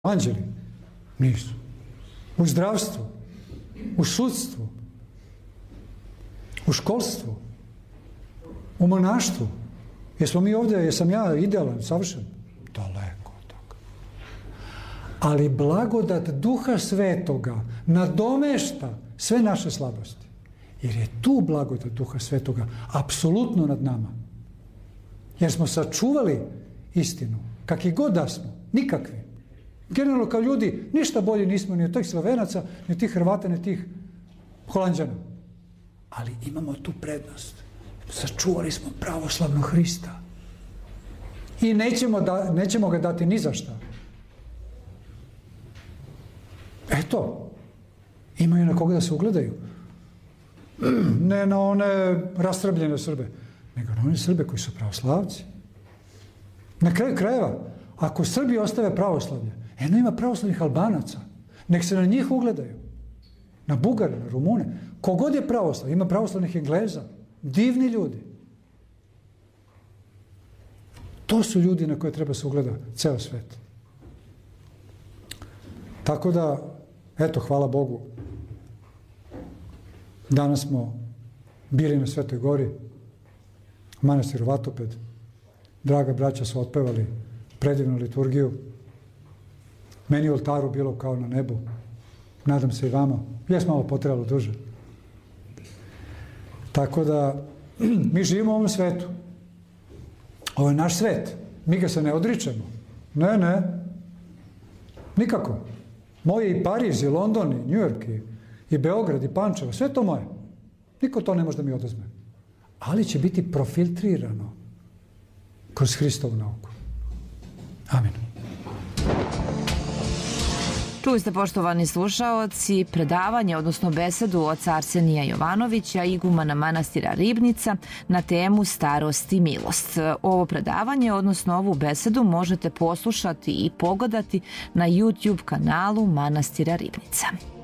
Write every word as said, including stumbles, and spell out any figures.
anđeli? Nisu. U zdravstvu, u sudstvu, u školstvu, u monaštvu. Jesmo mi ovdje, jesam ja idealan, savršen? Daleko od toga. Ali blagodat Duha Svetoga nadomešta sve naše slabosti. Jer je tu blagodat Duha Svetoga apsolutno nad nama. Jer smo sačuvali istinu, kakvi god da smo, nikakvi. Generalno kao ljudi ništa bolji nismo ni od tih Slovenaca, ni od tih Hrvata, ni od tih Holanđana. Ali imamo tu prednost. Sačuvali smo pravoslavnog Hrista. I nećemo, da, nećemo ga dati ni za šta. Eto, imaju na koga da se ugledaju. Ne na one rastrebljene Srbe, nego na one Srbe koji su pravoslavci. Na kraju krajeva, ako Srbi ostave pravoslavlje, eno ima pravoslavnih Albanaca, nek se na njih ugledaju. Na Bugare, na Rumune. Kogod je pravoslav, ima pravoslavnih Engleza, divni ljudi. To su ljudi na koje treba se ugleda ceo svet. Tako da, eto, hvala Bogu, danas smo bili na Svetoj gori, u manastiru Vatoped. Draga braća su otpevali predivnu liturgiju. Meni u oltaru bilo kao na nebu. Nadam se i vama. Jes malo potrebalo duže. Tako da, mi živimo u ovom svetu. Ovo je naš svet. Mi ga se ne odričemo. Ne, ne. Nikako. Moje i Pariz, i London, i New York, i, i Beograd, i Pančevo. Sve to moje. Niko to ne može da mi oduzme. Ali će biti profiltrirano kroz Hristovu nauku. Amin. Čuli ste, poštovani slušaoci, predavanje, odnosno besedu oca Arsenija Jovanovića, igumana manastira Ribnica, na temu Starost i milost. Ovo predavanje, odnosno ovu besedu, možete poslušati i pogledati na YouTube kanalu manastira Ribnica.